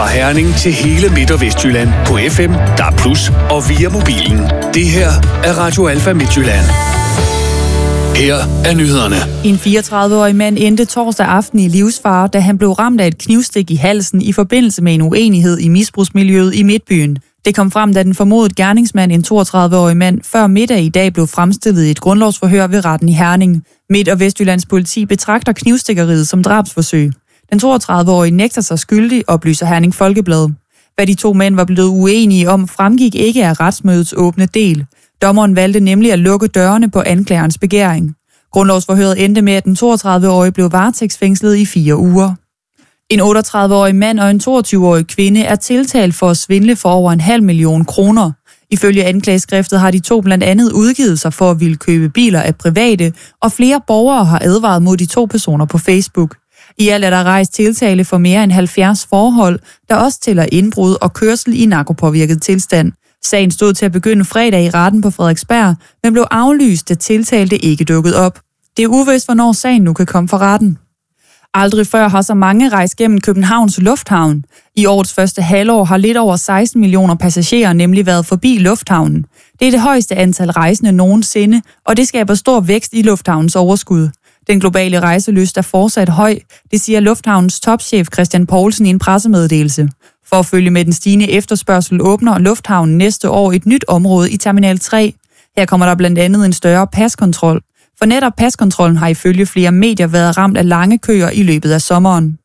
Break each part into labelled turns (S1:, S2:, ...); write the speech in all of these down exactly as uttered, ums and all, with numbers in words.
S1: Fra Herning til hele Midt- og Vestjylland på F M, D A B plus, og via mobilen. Det her er Radio Alfa Midtjylland. Her er nyhederne.
S2: En fireogtredive-årig mand endte torsdag aften i livsfare, da han blev ramt af et knivstik i halsen i forbindelse med en uenighed i misbrugsmiljøet i Midtbyen. Det kom frem, da den formodede gerningsmand, en toogtredive-årig mand, før middag i dag blev fremstillet i et grundlovsforhør ved retten i Herning. Midt- og Vestjyllands politi betragter knivstikkeriet som drabsforsøg. Den toogtredive-årige nægter sig skyldig, oplyser Herning Folkeblad. Hvad de to mænd var blevet uenige om, fremgik ikke af retsmødets åbne del. Dommeren valgte nemlig at lukke dørene på anklagerens begæring. Grundlovsforhøret endte med, at den toogtredive-årige blev varetægtsfængslet i fire uger. En otteogtredive-årig mand og en toogtyve-årig kvinde er tiltalt for at svindle for over en halv million kroner. Ifølge anklageskriftet har de to blandt andet udgivet sig for at ville købe biler af private, og flere borgere har advaret mod de to personer på Facebook. I alt er der rejst tiltale for mere end halvfjerds forhold, der også tæller indbrud og kørsel i narkopåvirket tilstand. Sagen stod til at begynde fredag i retten på Frederiksberg, men blev aflyst, da tiltalte ikke dukkede op. Det er uvist, hvornår sagen nu kan komme for retten. Aldrig før har så mange rejst gennem Københavns Lufthavn. I årets første halvår har lidt over seksten millioner passagerer nemlig været forbi lufthavnen. Det er det højeste antal rejsende nogensinde, og det skaber stor vækst i lufthavnens overskud. Den globale rejselyst er fortsat høj, det siger lufthavnens topchef Christian Poulsen i en pressemeddelelse. For at følge med den stigende efterspørgsel åbner lufthavnen næste år et nyt område i Terminal tre. Her kommer der blandt andet en større paskontrol. For netop paskontrollen har ifølge flere medier været ramt af lange køer i løbet af sommeren.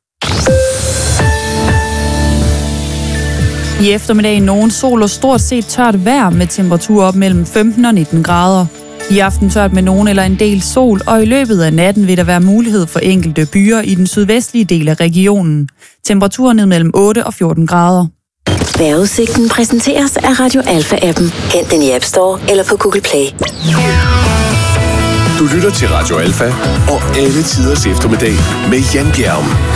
S2: I eftermiddag nogen sol og stort set tørt vejr med temperaturer op mellem femten og nitten grader. I aften tørt med nogen eller en del sol, og i løbet af natten vil der være mulighed for enkelte byer i den sydvestlige del af regionen. Temperaturen ned mellem otte og fjorten grader.
S3: Vejrudsigten præsenteres af Radio Alfa-appen. Hent den i App Store eller på Google Play.
S1: Du lytter til Radio Alfa og alle tiders eftermiddag med Jan Bjerg.